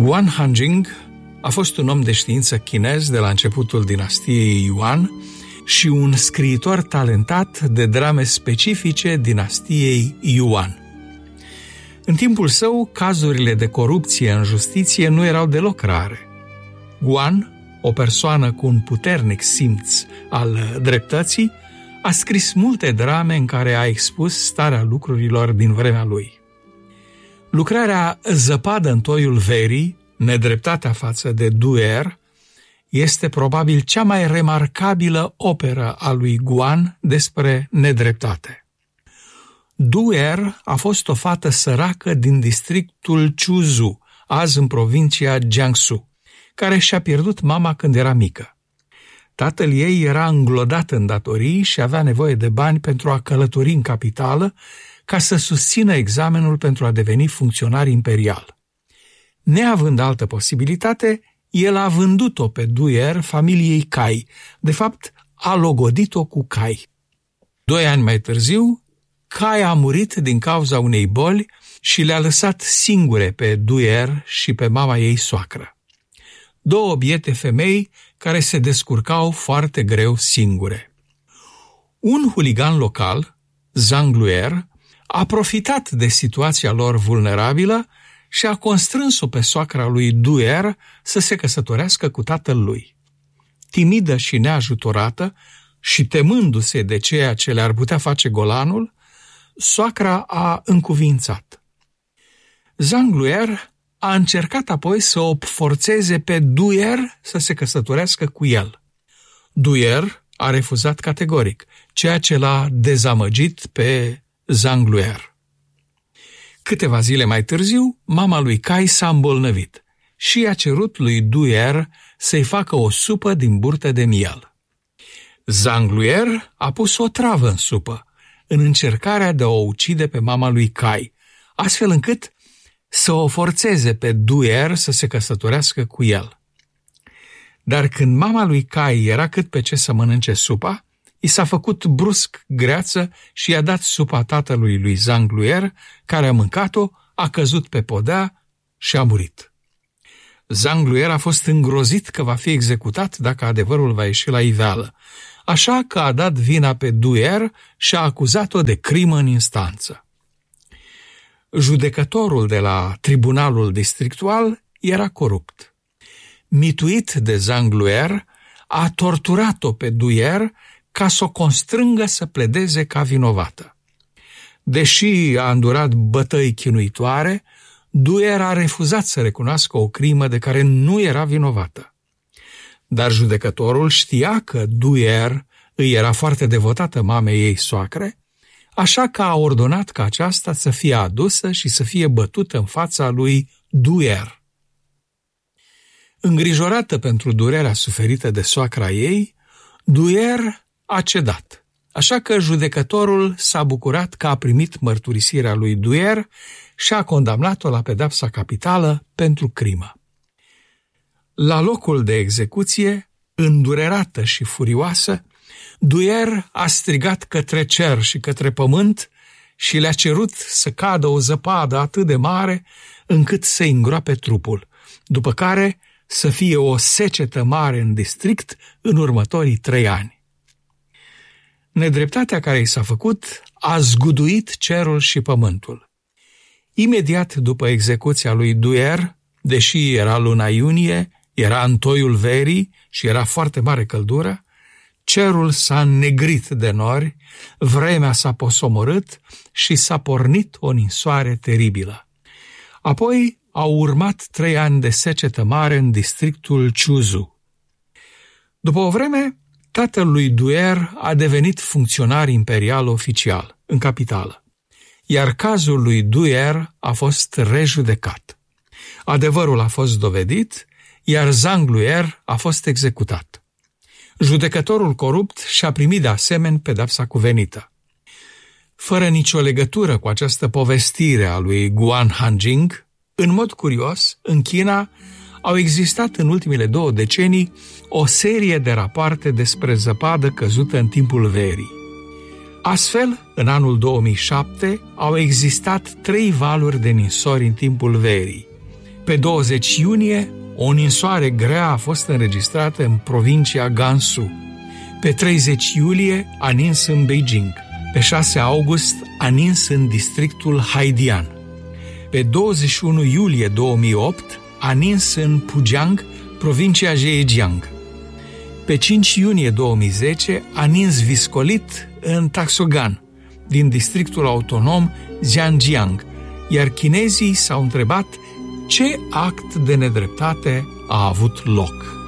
Guan Hanjing a fost un om de știință chinez de la începutul dinastiei Yuan și un scriitor talentat de drame specifice dinastiei Yuan. În timpul său, cazurile de corupție în justiție nu erau deloc rare. Guan, o persoană cu un puternic simț al dreptății, a scris multe drame în care a expus starea lucrurilor din vremea lui. Lucrarea Zăpadă în toiul verii, Nedreptatea față de Duer, este probabil cea mai remarcabilă operă a lui Guan despre nedreptate. Duer a fost o fată săracă din districtul Chuzhou, azi în provincia Jiangsu, care și-a pierdut mama când era mică. Tatăl ei era înglodat în datorii și avea nevoie de bani pentru a călători în capitală ca să susțină examenul pentru a deveni funcționar imperial. Neavând altă posibilitate, el a vândut-o pe Duer familiei Cai, de fapt a logodit-o cu cai. 2 ani mai târziu, Cai a murit din cauza unei boli și le-a lăsat singure pe Duer și pe mama ei soacră. 2 biete femei care se descurcau foarte greu singure. Un huligan local, Zhang Luer, a profitat de situația lor vulnerabilă și a constrâns-o pe soacra lui Duer să se căsătorească cu tatăl lui. Timidă și neajutorată și temându-se de ceea ce le-ar putea face golanul, soacra a încuvințat. Zhang Luer a încercat apoi să o forțeze pe Duer să se căsătorească cu el. Duer a refuzat categoric, ceea ce l-a dezamăgit pe Zhang Luer. Câteva zile mai târziu, mama lui Cai s-a îmbolnăvit și i-a cerut lui Duer să-i facă o supă din burtă de miel. Zhang Luer a pus o travă în supă, în încercarea de a o ucide pe mama lui Cai, astfel încât să o forțeze pe Duer să se căsătorească cu el. Dar când mama lui Cai era cât pe ce să mănânce supa, i s-a făcut brusc greață și i-a dat supa tatălui lui Zhang Luer, care a mâncat-o, a căzut pe podea și a murit. Zhang Luer a fost îngrozit că va fi executat dacă adevărul va ieși la iveală, așa că a dat vina pe Duer și a acuzat-o de crimă în instanță. Judecătorul de la tribunalul districtual era corupt. Mituit de Zhang Luer, a torturat-o pe Duer ca să o constrângă să pledeze ca vinovată. Deși a îndurat bătăi chinuitoare, Duer a refuzat să recunoască o crimă de care nu era vinovată. Dar judecătorul știa că Duer îi era foarte devotată mamei ei soacre, așa că a ordonat ca aceasta să fie adusă și să fie bătută în fața lui Duer. Îngrijorată pentru durerea suferită de soacra ei, Duer a cedat, așa că judecătorul s-a bucurat că a primit mărturisirea lui Duer și a condamnat-o la pedeapsa capitală pentru crimă. La locul de execuție, îndurerată și furioasă, Duer a strigat către cer și către pământ și le-a cerut să cadă o zăpadă atât de mare încât să îngroape trupul, după care să fie o secetă mare în district în următorii 3 ani. Nedreptatea care i s-a făcut a zguduit cerul și pământul. Imediat după execuția lui Duer, deși era luna iunie, era în toiul verii și era foarte mare căldură, cerul s-a înnegrit de nori, vremea s-a posomorât și s-a pornit o ninsoare teribilă. Apoi au urmat 3 ani de secetă mare în districtul Chuzhou. După o vreme, tatăl lui Duer a devenit funcționar imperial oficial în capitală, iar cazul lui Duer a fost rejudecat. Adevărul a fost dovedit, iar Zhang Luer a fost executat. Judecătorul corupt și-a primit de asemenea pedeapsa cuvenită. Fără nicio legătură cu această povestire a lui Guan Hanjing, în mod curios, în China au existat în ultimele 2 decenii o serie de rapoarte despre zăpadă căzută în timpul verii. Astfel, în anul 2007, au existat 3 valuri de ninsori în timpul verii, Pe 20 iunie, o ninsoare grea a fost înregistrată în provincia Gansu. Pe 30 iulie a nins în Beijing. Pe 6 august a nins în districtul Haidian. Pe 21 iulie 2008 a nins în Pujiang, provincia Zhejiang. Pe 5 iunie 2010 a nins viscolit în Taxogan, din districtul autonom Zhejiang, iar chinezii s-au întrebat ce act de nedreptate a avut loc.